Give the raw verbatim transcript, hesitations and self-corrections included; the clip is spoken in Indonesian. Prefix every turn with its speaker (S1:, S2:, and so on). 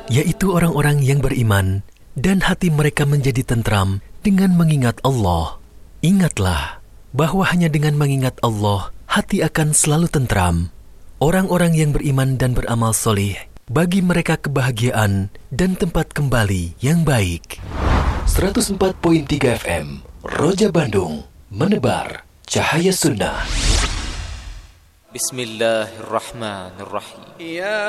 S1: yaitu orang-orang yang beriman dan hati mereka menjadi tentram dengan mengingat Allah. Ingatlah bahwa hanya dengan mengingat Allah, hati akan selalu tentram. Orang-orang yang beriman dan beramal soleh, bagi mereka kebahagiaan dan tempat kembali yang baik. seratus empat koma tiga F M, Roja Bandung, menebar cahaya sunnah.
S2: Bismillahirrahmanirrahim.